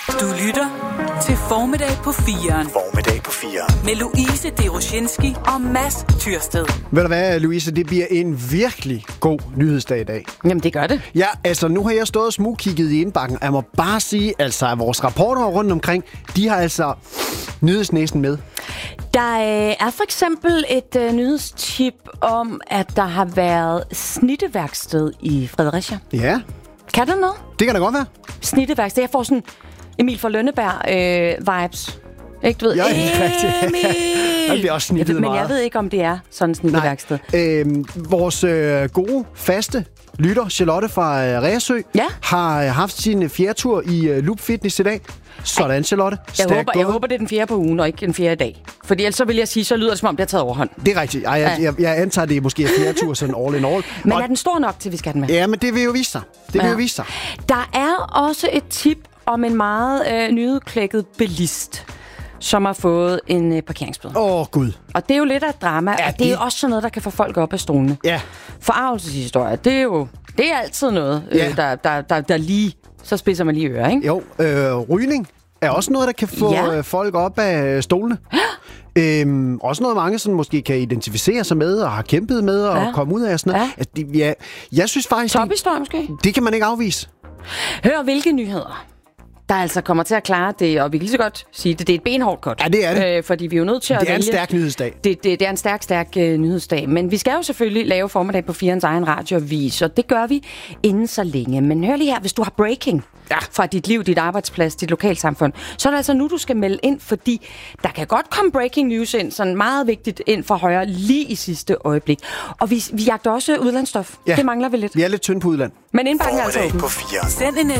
Du lytter til Formiddag på 4'eren. Formiddag på 4'eren. Med Louise Derosjenski og Mads Tyrsted. Ved du hvad, Louise, det bliver en virkelig god nyhedsdag i dag. Jamen, det gør det. Ja, altså nu har jeg stået og smugkigget i indbakken. Jeg må bare sige, altså at vores rapporter rundt omkring, de har altså nyhedsnæsen med. Der er for eksempel et nyhedstip om, at der har været snitteværksted i Fredericia. Ja, Kan der noget? det kan da godt være. Snitteværksted. Jeg får sådan Emil fra Lønneberg vibes. Ikke, du ved? Ja, det er rigtigt. Emil! Der bliver også snittet Men meget. jeg ved ikke, om det er sådan et snitteværksted. Vores gode, faste lytter, Charlotte fra Reersø, har haft sin fjerdetur i Loop Fitness i dag. Sådan, Charlotte. Jeg håber, det er den fjerde på ugen, og ikke den fjerde dag. Fordi ellers så vil jeg sige, så lyder det, som om det har taget overhånd. Det er rigtigt. Jeg antager, det er måske fjerdetur, sådan all in all. Men er den stor nok til, vi skal have den med? Ja, men det vil jo vise sig. Der er også et tip om en meget nyudklækket bilist, som har fået en parkeringsbøde. Gud. Og det er jo lidt af et drama, og det er også sådan noget, der kan få folk op af stolene. Ja. Forarvelseshistorie, det er altid noget, der lige, så spidser man lige ører, ikke? Jo, rygning er også noget, der kan få folk op af stolene. Også noget, mange sådan måske kan identificere sig med og har kæmpet med og komme ud af sådan noget. Jeg synes faktisk... Tophistorie måske? Det kan man ikke afvise. Hør, hvilke nyheder der altså kommer til at klare det, og vi kan lige så godt sige det. Det er et benhårdt cut. Ja, det er det. Fordi vi er jo nødt til at vælge. Det er en stærk nyhedsdag. Det er en stærk nyhedsdag. Men vi skal jo selvfølgelig lave Formiddag på 4'erens egen radioavis, og det gør vi inden så længe. Men hør lige her, hvis du har breaking fra dit liv, dit arbejdsplads, dit lokalsamfund, så er det altså nu, du skal melde ind, fordi der kan godt komme breaking news ind, sådan meget vigtigt ind fra højre, lige i sidste øjeblik. Og vi jagter også udlandsstof. Ja. Det mangler vi lidt. Vi er lidt tynde på udland. Men indbakken er altså Formiddag åben. på 4'eren. Send en